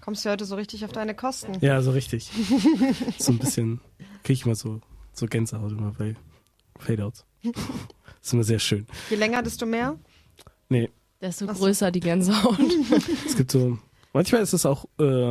Kommst du heute so richtig auf deine Kosten? Ja, so richtig. So ein bisschen, kriege ich immer so Gänsehaut immer bei Fade-Outs. Das ist immer sehr schön. Je länger, desto mehr? Nee. Desto größer die Gänsehaut. Es gibt so, manchmal ist es auch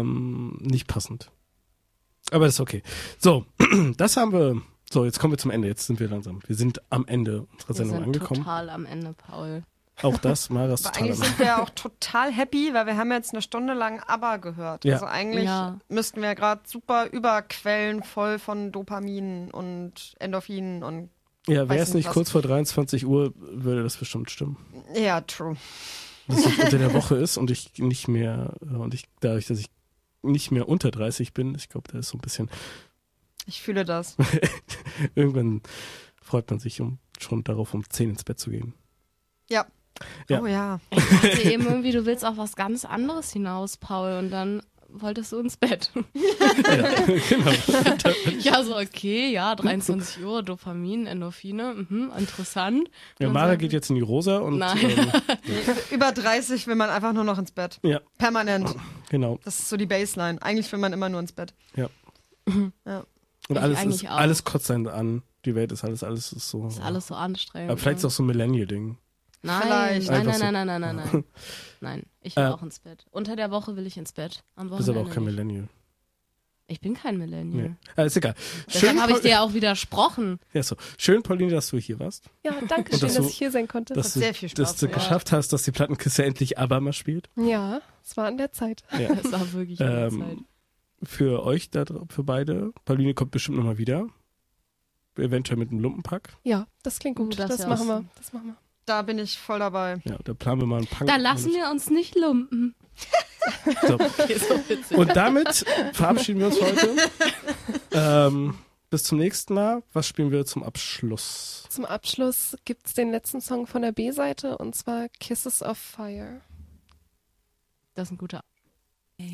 nicht passend. Aber das ist okay. So, das haben wir, so jetzt kommen wir zum Ende, jetzt sind wir langsam. Wir sind am Ende unserer Sendung angekommen. Total am Ende, Paul. Auch das, Maras Aber total eigentlich sind wir ja auch total happy, weil wir haben jetzt eine Stunde lang ABBA gehört. Ja. Also eigentlich müssten wir gerade super überquellen, voll von Dopamin und Endorphinen und Ja, wäre es nicht was. kurz vor 23 Uhr, würde das bestimmt stimmen. ja, true. Dass es unter der Woche ist und ich nicht mehr, dadurch, dass ich nicht mehr unter 30 bin, ich glaube, da ist so ein bisschen, Ich fühle das. irgendwann freut man sich schon darauf, um 10 ins Bett zu gehen. Ja. Ja. Oh ja. Ich dachte eben irgendwie, du willst auf was ganz anderes hinaus, Paul, und dann wolltest du ins Bett. Ja, genau. Ja, so okay, ja, 23 Uhr, Dopamin, Endorphine, interessant. Ja, Mara geht jetzt in die Rosa und Nein. Über 30 will man einfach nur noch ins Bett. ja, Permanent. genau. Das ist so die Baseline. Eigentlich will man immer nur ins Bett. Ja. Ja. Und Ich alles eigentlich ist, auch. alles kotzt einen an. Die Welt ist alles ist so. Das ist alles so anstrengend. Aber vielleicht ist es auch so ein Millennial-Ding. Nein, Vielleicht. nein, Einfach so. nein. Nein, ich will auch ins Bett. Unter der Woche will ich ins Bett. Am Du bist aber auch Wochenende kein nicht. Millennial. Ich bin kein Millennial. Nee. Ist egal. Deshalb habe ich dir ja auch widersprochen. Ja, so. Schön, Pauline, dass du hier warst. Ja, danke Und schön, dass dass du- ich hier sein konnte. Dass sehr viel Spaß dass du gemacht. geschafft hast, dass die Plattenkiste endlich ABBA mal spielt. Ja, es war an der Zeit. Ja. Das war wirklich eine Zeit. Für euch, für beide. Pauline kommt bestimmt nochmal wieder. Eventuell mit einem Lumpenpack. Ja, das klingt gut. das Das ja machen auch. wir. Das machen wir. Da bin ich voll dabei. Ja, da planen wir mal einen Punk. Da lassen wir uns nicht lumpen. So. Okay, so witzig. Und damit verabschieden wir uns heute. Bis zum nächsten Mal. Was spielen wir zum Abschluss? Zum Abschluss gibt es den letzten Song von der B-Seite und zwar Kisses of Fire. Das ist ein guter